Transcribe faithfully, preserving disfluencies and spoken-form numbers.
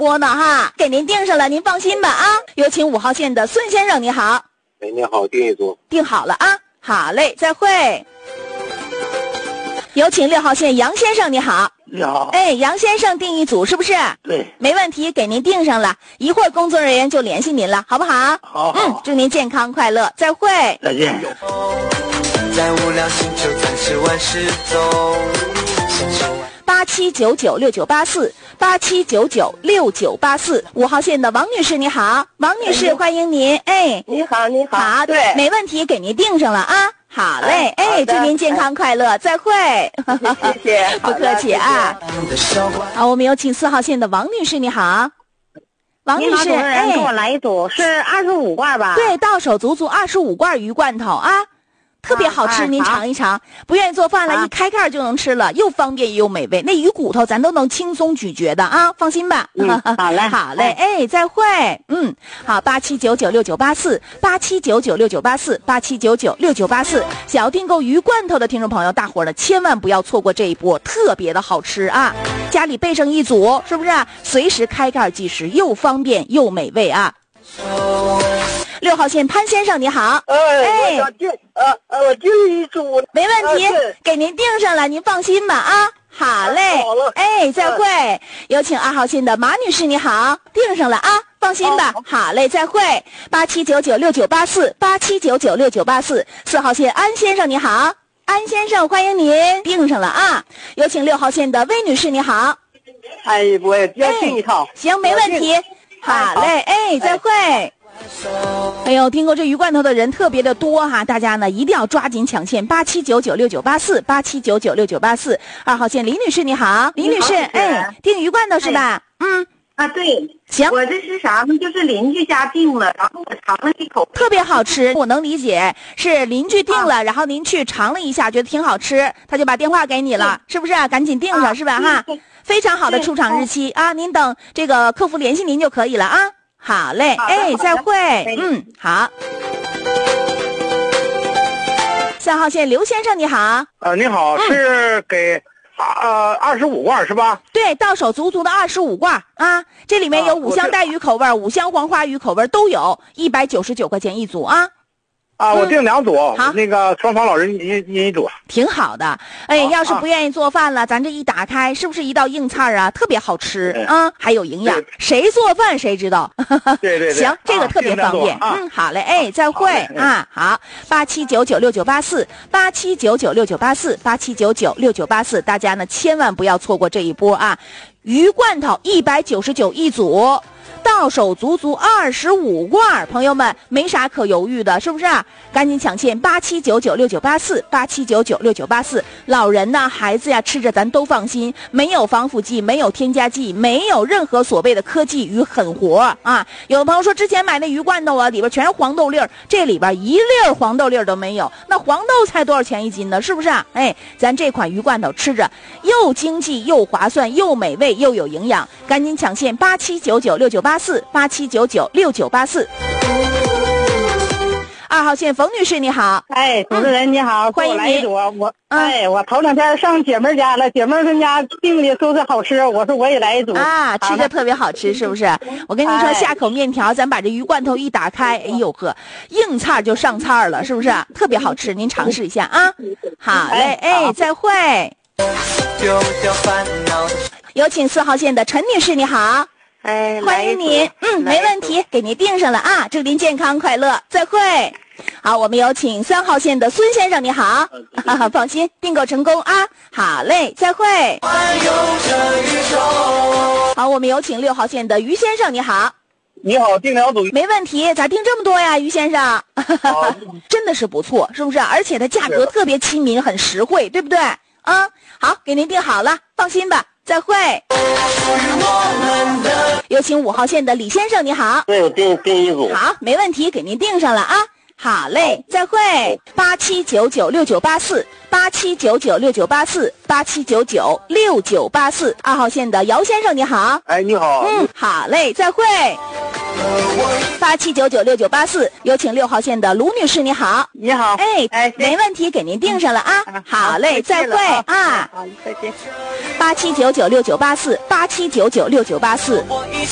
波呢哈，给您订上了，您放心吧啊。有请五号线的孙先生，你好。 哎，你好，订一组。 订好了啊，好嘞，再会。有请六号线杨先生，你好。 你好。 哎，杨先生订一组是不是？ 对。 没问题，给您订上了，一会儿工作人员就联系您了，好不好？ 好。 嗯，祝您健康快乐，再会。 再见。 在无聊星球暂时万事走。 八七九九六九八四，八七九九六九八四，五号线的王女士你好，王女士、哎、欢迎您，哎， 你好，你好， 好， 对， 没问题，给您订上了啊，好嘞，哎，哎祝您健康快乐，哎、再会， 谢谢， 不客气啊。好，我们有请四号线的王女士，你好，王女士， 哎，给我来一组，是二十五罐吧？ 对，到手足足二十五罐鱼罐头啊。特别好吃，啊、您尝一尝。不愿意做饭了，啊、一开盖就能吃了，又方便又美味。那鱼骨头咱都能轻松咀嚼的啊，放心吧。 嗯，好嘞， 好嘞，哎，再会。嗯，好，八七九九六九八四，八七九九六九八四，八七九九六九八四。想要订购鱼罐头的听众朋友，大伙儿呢千万不要错过这一波，特别的好吃啊！家里备上一组，是不是、啊？随时开盖即食，又方便又美味啊！六号线潘先生你好， 哎，我想订，呃呃，我订一组， 没问题，给您订上了，您放心吧啊。好嘞， 好了， 哎，再会。有请二号线的马女士你好，订上了啊，放心吧。好嘞，再会。八七九九六九八四，八七九九六九八四。四号线安先生你好，安先生欢迎您，订上了啊。有请六号线的魏女士你好， 哎，我也要订一套， 哎、行，没问题。好嘞，哎，再会。哎呦，听过这鱼罐头的人特别的多哈，大家呢一定要抓紧抢线，八七九九六九八四，八七九九六九八四。二号线李女士你好，李女士，哎，订鱼罐头是吧？哎、嗯啊，对， 行， 我这是啥呢？就是邻居家订了，然后我尝了一口， 特别好吃，我能理解，是邻居订了，啊、然后您去尝了一下，觉得挺好吃，他就把电话给你了，是不是、啊？赶紧订上、啊、是吧？哈，非常好的出厂日期啊，您等这个客服联系您就可以了啊。好嘞，哎，再会，嗯，好。三号线刘先生你好， 呃，你好，嗯、是给呃二十五罐是吧？ 对，到手足足的二十五罐啊，这里面有五香带鱼口味、啊、五香黄花鱼口味都有，一百九十九块钱一组啊。 啊，我订两组，好、嗯，那个双房老人一一一组， 挺好的。哎，要是不愿意做饭了，啊、咱这一打开，是不是一道硬菜啊？特别好吃啊，还有营养。谁做饭谁知道？ 对对对。 行，这个特别方便。啊、嗯，好嘞，哎，再会啊。好，八七九九六九八四，八七九九六九八四，八七九九六九八四，大家呢千万不要错过这一波啊！鱼罐头一百九十九一组。到手足足二十五罐，朋友们没啥可犹豫的，是不是、啊？赶紧抢线八七九九六九八四，八七九九六九八四。老人呐、孩子呀，吃着咱都放心，没有防腐剂，没有添加剂，没有任何所谓的科技与狠活啊！有的朋友说之前买那鱼罐头啊，里边全是黄豆粒儿，这里边一粒儿黄豆粒儿都没有。那黄豆才多少钱一斤呢？是不是啊？哎，咱这款鱼罐头吃着又经济又划算又美味又有营养，赶紧抢线八七九九六九八四。八七九九六九八四。二号线冯女士你好， 哎，主持人你好， 嗯、欢迎您。 我、嗯、哎，我头两天上姐妹家了，姐妹她家订的都是好吃，我说我也来一组啊，吃着特别好吃，是不是？我跟您说，下口面条，咱把这鱼罐头一打开，哎呦呵，硬菜就上菜了，是不是？特别好吃，您尝试一下啊。好嘞，哎，再会。有请四号线的陈女士你好。 哎， 欢迎您，嗯，没问题，给您订上了啊！祝您健康快乐，再会。好，我们有请三号线的孙先生，你好，啊、放心，订购成功啊！好嘞，再会。好，我们有请六号线的于先生，你好。 你好，订两组， 没问题，咋订这么多呀，于先生？啊、真的是不错，是不是？而且它价格特别亲民，很实惠，对不对？啊，好，给您订好了，放心吧。再会。有请五号线的李先生，你好。 对，我订订一组。 好，没问题，给您订上了啊。好嘞，再会。八七九九六九八四，八七九九六九八四，八七九九六九八四。二号线的姚先生，你好。 哎，你好。 嗯，好嘞，再会。八七九九六九八四，有请六号线的卢女士，你好。 你好。 哎哎，没问题，给您订上了啊。嗯、好嘞，再会啊。 好，再见。 八七九九六九八四，八七九九六九八四。